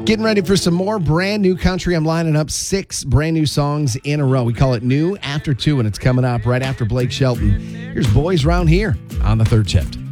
Getting ready for some more brand new country. I'm lining up 6 brand new songs in a row. We call it New After 2, and it's coming up right after Blake Shelton. Here's Boys Round Here on the third shift.